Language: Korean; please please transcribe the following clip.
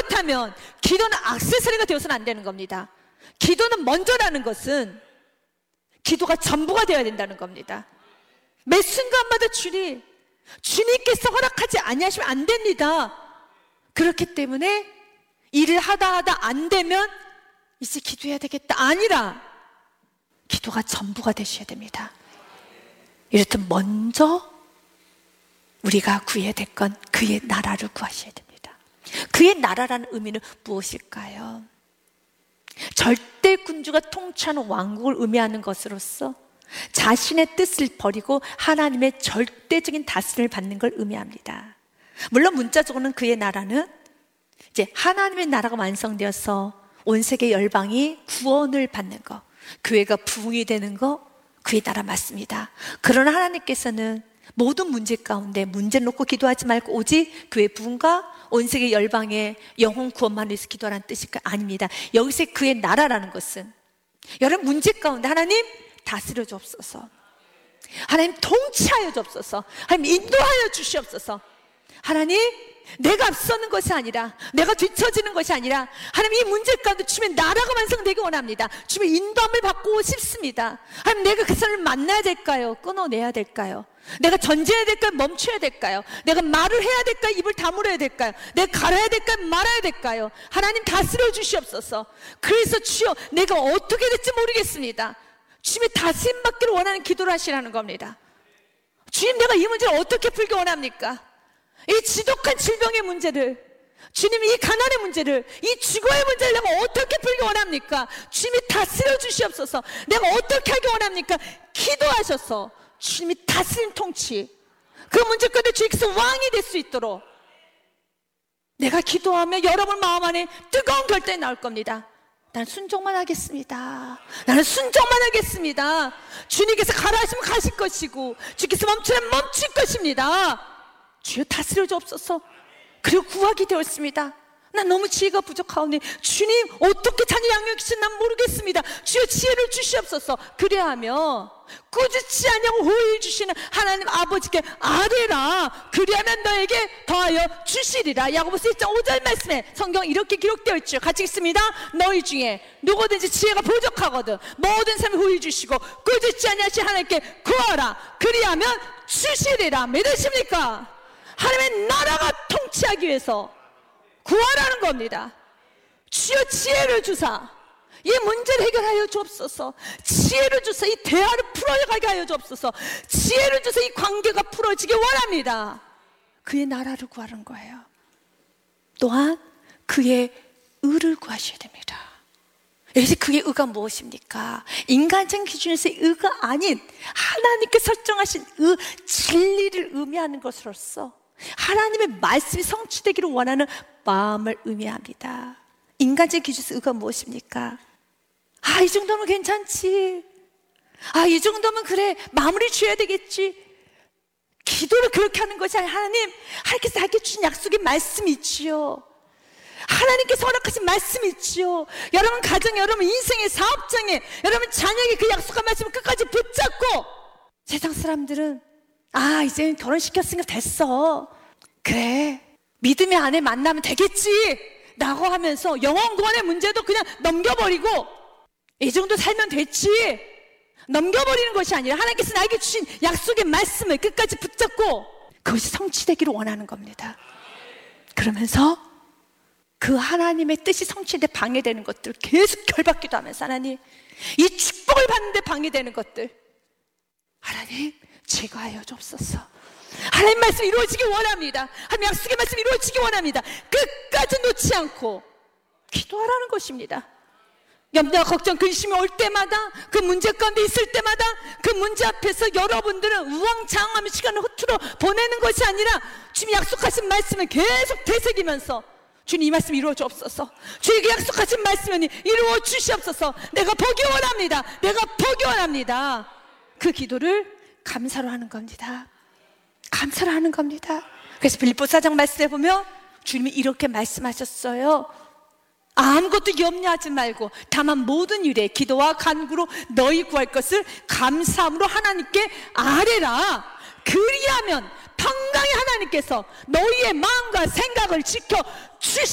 그렇다면 기도는 액세서리가 되어서는 안 되는 겁니다. 기도는 먼저라는 것은 기도가 전부가 되어야 된다는 겁니다. 매 순간마다 주님께서 허락하지 아니하시면 안 됩니다. 그렇기 때문에 일을 하다 안 되면 이제 기도해야 되겠다 아니라 기도가 전부가 되셔야 됩니다. 이렇듯 먼저 우리가 구해야 될 건 그의 나라를 구하셔야 됩니다. 그의 나라라는 의미는 무엇일까요? 절대 군주가 통치하는 왕국을 의미하는 것으로서 자신의 뜻을 버리고 하나님의 절대적인 다스림을 받는 걸 의미합니다. 물론 문자적으로는 그의 나라는 이제 하나님의 나라가 완성되어서 온 세계 열방이 구원을 받는 것, 교회가 부흥이 되는 것, 그의 나라 맞습니다. 그러나 하나님께서는 모든 문제 가운데 문제 놓고 기도하지 말고 오직 교회 부흥과 온 세계 열방의 영혼 구원만 위해서 기도하라는 뜻이 아닙니다. 여기서 그의 나라라는 것은 여러분 문제 가운데 하나님 다스려 주옵소서, 하나님 통치하여 주옵소서, 하나님 인도하여 주시옵소서. 하나님 내가 앞서는 것이 아니라 내가 뒤처지는 것이 아니라 하나님 이 문제 가운데 주님의 나라가 완성되기 원합니다. 주님의 인도함을 받고 싶습니다. 하나님 내가 그 사람을 만나야 될까요? 끊어내야 될까요? 내가 전제해야 될까요? 멈춰야 될까요? 내가 말을 해야 될까요? 입을 다물어야 될까요? 내가 갈아야 될까요? 말아야 될까요? 하나님 다스려 주시옵소서. 그래서 주여 내가 어떻게 될지 모르겠습니다. 주님의 다스림 받기를 원하는 기도를 하시라는 겁니다. 주님 내가 이 문제를 어떻게 풀기 원합니까? 이 지독한 질병의 문제를, 주님이 이 가난의 문제를, 이 죽어의 문제를 내가 어떻게 풀기 원합니까? 주님이 다스려 주시옵소서. 내가 어떻게 하기 원합니까? 기도하셔서 주님이 다스림 통치, 그 문제 가운데 주님께서 왕이 될 수 있도록 내가 기도하며 여러분 마음 안에 뜨거운 결단이 나올 겁니다. 나는 순종만 하겠습니다. 나는 순종만 하겠습니다. 주님께서 가라 하시면 가실 것이고 주께서 멈추면 멈출 것입니다. 주여 다스려 주옵소서. 그리고 구하게 되었습니다. 난 너무 지혜가 부족하오니 주님 어떻게 자녀 양육하시는지 난 모르겠습니다. 주여 지혜를 주시옵소서. 그래하며 꾸짖지 아니하고 호의해 주시는 하나님 아버지께 아뢰라. 그리하면 너에게 더하여 주시리라. 야고보서 1장 5절 말씀에 성경 이렇게 기록되어 있죠. 같이 읽습니다. 너희 중에 누구든지 지혜가 부족하거든 모든 사람이 호의해 주시고 꾸짖지 아니하신 하나님께 구하라. 그리하면 주시리라. 믿으십니까? 하나님의 나라가 통치하기 위해서 구하라는 겁니다. 주여 지혜를 주사 이 문제를 해결하여 주옵소서. 지혜를 주사 이 대화를 풀어가게 하여 주옵소서. 지혜를 주사 이 관계가 풀어지기 원합니다. 그의 나라를 구하는 거예요. 또한 그의 의를 구하셔야 됩니다. 여기서 그의 의가 무엇입니까? 인간적인 기준에서의 의가 아닌 하나님께 설정하신 의, 진리를 의미하는 것으로서 하나님의 말씀이 성취되기를 원하는 마음을 의미합니다. 인간적인 기준에서 의가 무엇입니까? 이 정도면 괜찮지. 이 정도면 그래 마무리 지어야 되겠지. 기도를 그렇게 하는 것이 아니라 하나님께서 나에게 주신 약속의 말씀이 있지요. 하나님께서 허락하신 말씀이 있지요. 여러분 가정, 여러분 인생의 사업장에, 여러분 자녀에게 그 약속한 말씀을 끝까지 붙잡고, 세상 사람들은 이제 결혼시켰으니까 됐어, 그래 믿음의 아내 만나면 되겠지 라고 하면서 영혼 구원의 문제도 그냥 넘겨버리고 이 정도 살면 됐지 넘겨버리는 것이 아니라 하나님께서 나에게 주신 약속의 말씀을 끝까지 붙잡고 그것이 성취되기를 원하는 겁니다. 그러면서 그 하나님의 뜻이 성취되는데 방해되는 것들 계속 결박기도 하면서 하나님 이 축복을 받는데 방해되는 것들 하나님 제거하여 주옵소서. 하나님 말씀 이루어지기 원합니다. 하나님 약속의 말씀 이루어지기 원합니다. 끝까지 놓지 않고 기도하라는 것입니다. 염려와 걱정, 근심이 올 때마다 그 문제 가운데 있을 때마다 그 문제 앞에서 여러분들은 우왕좌왕하며 시간을 허투루 보내는 것이 아니라 주님 약속하신 말씀을 계속 되새기면서 주님 이 말씀 이루어 주옵소서. 주님께 약속하신 말씀을 이루어 주시옵소서. 내가 보기 원합니다. 내가 보기 원합니다. 그 기도를 감사로 하는 겁니다. 감사로 하는 겁니다. 그래서 빌립보서 4장 말씀에 보면 주님이 이렇게 말씀하셨어요. 아무것도 염려하지 말고 다만 모든 일에 기도와 간구로 너희 구할 것을 감사함으로 하나님께 아뢰라. 그리하면 평강의 하나님께서 너희의 마음과 생각을 지켜 주시